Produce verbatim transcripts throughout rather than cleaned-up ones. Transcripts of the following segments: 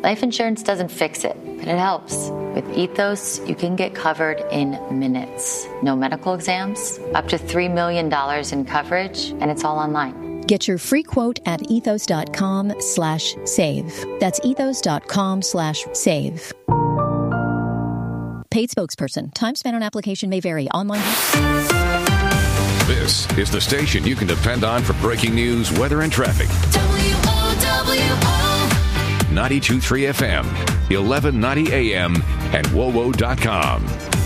Life insurance doesn't fix it, but it helps. With Ethos, you can get covered in minutes. No medical exams, up to three million dollars in coverage, and it's all online. Get your free quote at ethos.com slash save. That's ethos.com slash save. Paid spokesperson. Time spent on application may vary. Online. This is the station you can depend on for breaking news, weather, and traffic. W O W O ninety-two point three F M, eleven ninety A M, and W O W O dot com.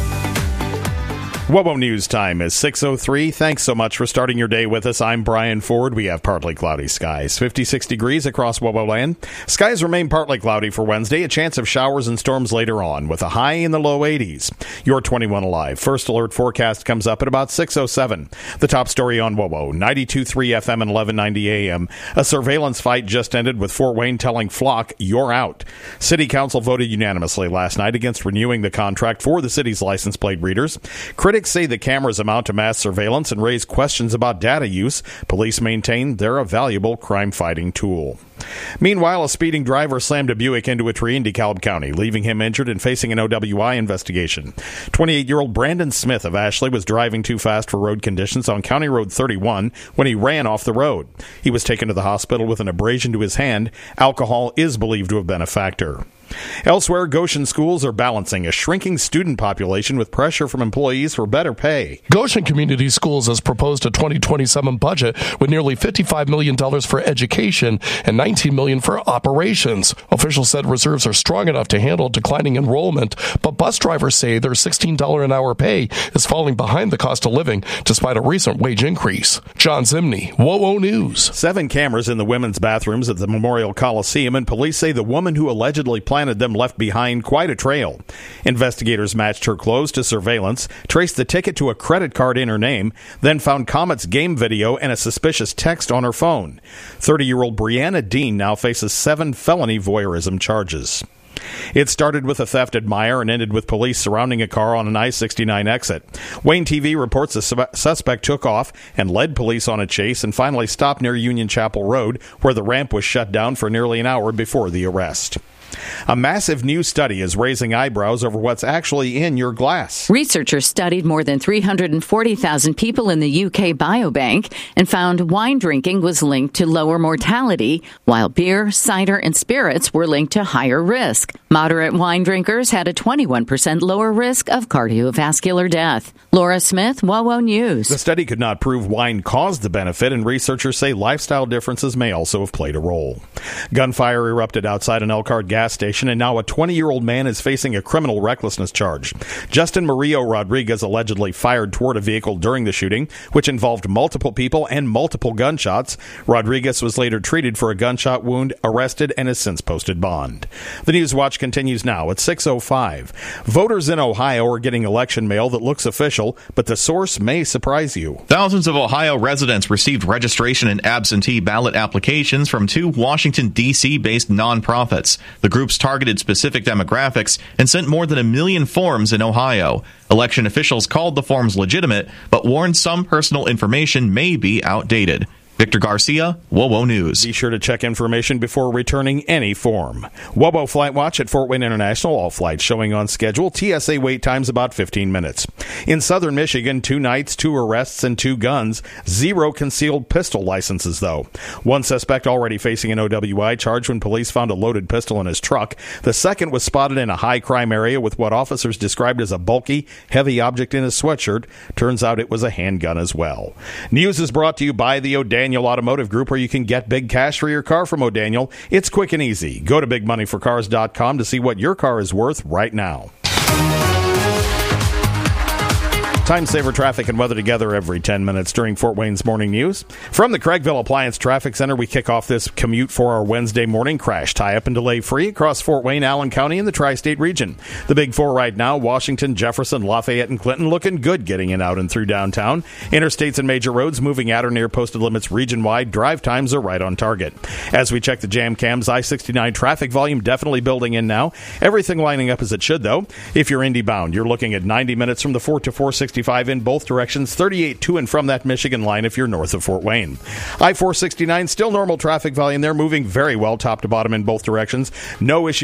W O W O News time is six oh three. Thanks so much for starting your day with us. I'm Brian Ford. We have partly cloudy skies. fifty-six degrees across W O W O land. Skies remain partly cloudy for Wednesday. A chance of showers and storms later on with a high in the low eighties. Your twenty-one Alive First Alert forecast comes up at about six oh seven. The top story on W O W O, ninety-two point three F M and eleven ninety A M. A surveillance fight just ended with Fort Wayne telling Flock, "You're out." City Council voted unanimously last night against renewing the contract for the city's license plate readers. Critics say the cameras amount to mass surveillance and raise questions about data use. Police maintain they're a valuable crime-fighting tool. Meanwhile, a speeding driver slammed a Buick into a tree in DeKalb County, leaving him injured and facing an O W I investigation. twenty-eight-year-old Brandon Smith of Ashley was driving too fast for road conditions on County Road thirty-one when he ran off the road. He was taken to the hospital with an abrasion to his hand. Alcohol is believed to have been a factor. Elsewhere, Goshen schools are balancing a shrinking student population with pressure from employees for better pay. Goshen Community Schools has proposed a twenty twenty-seven budget with nearly fifty-five million dollars for education and nineteen million dollars for operations. Officials said reserves are strong enough to handle declining enrollment, but bus drivers say their sixteen dollars an hour pay is falling behind the cost of living despite a recent wage increase. John Zimney, W O W O News. Seven cameras in the women's bathrooms at the Memorial Coliseum, and police say the woman who allegedly planted them left behind quite a trail. Investigators matched her clothes to surveillance, traced the ticket to a credit card in her name, then found Comet's game video and a suspicious text on her phone. thirty-year-old Brianna Dean now faces seven felony voyeurism charges. It started with a theft at Meyer and ended with police surrounding a car on an I sixty-nine exit. Wayne T V reports the su- suspect took off and led police on a chase and finally stopped near Union Chapel Road, where the ramp was shut down for nearly an hour before the arrest. A massive new study is raising eyebrows over what's actually in your glass. Researchers studied more than three hundred forty thousand people in the U K Biobank and found wine drinking was linked to lower mortality, while beer, cider, and spirits were linked to higher risk. Moderate wine drinkers had a twenty-one percent lower risk of cardiovascular death. Laura Smith, W O W O News. The study could not prove wine caused the benefit, and researchers say lifestyle differences may also have played a role. Gunfire erupted outside an Elkhart gas station, and now a twenty-year-old man is facing a criminal recklessness charge. Justin Murillo Rodriguez allegedly fired toward a vehicle during the shooting, which involved multiple people and multiple gunshots. Rodriguez was later treated for a gunshot wound, arrested, and has since posted bond. The News Watch continues now at six oh five. Voters in Ohio are getting election mail that looks official, but the source may surprise you. Thousands of Ohio residents received registration and absentee ballot applications from two Washington, D C-based nonprofits. The groups targeted specific demographics and sent more than a million forms in Ohio. Election officials called the forms legitimate, but warned some personal information may be outdated. Victor Garcia, W O W O News. Be sure to check information before returning any form. W O W O Flight Watch at Fort Wayne International. All flights showing on schedule. T S A wait times about fifteen minutes. In southern Michigan, two nights, two arrests, and two guns. Zero concealed pistol licenses, though. One suspect already facing an O W I charge when police found a loaded pistol in his truck. The second was spotted in a high-crime area with what officers described as a bulky, heavy object in his sweatshirt. Turns out it was a handgun as well. News is brought to you by the O'Daniel Automotive Group, where you can get big cash for your car from O'Daniel. It's quick and easy. Go to big money for cars dot com to see what your car is worth right now. Time saver traffic and weather together every ten minutes during Fort Wayne's Morning News. From the Craigville Appliance Traffic Center, we kick off this commute for our Wednesday morning. Crash, tie-up, and delay-free across Fort Wayne, Allen County, and the Tri-State region. The Big Four right now, Washington, Jefferson, Lafayette, and Clinton, looking good getting in, out, and through downtown. Interstates and major roads moving at or near posted limits region-wide. Drive times are right on target. As we check the jam cams, I sixty-nine traffic volume definitely building in now. Everything lining up as it should, though. If you're Indy-bound, you're looking at ninety minutes from the Fort to four sixty-five in both directions, thirty-eight to and from that Michigan line if you're north of Fort Wayne. I four sixty-nine, still normal traffic volume there, moving very well top to bottom in both directions. No issue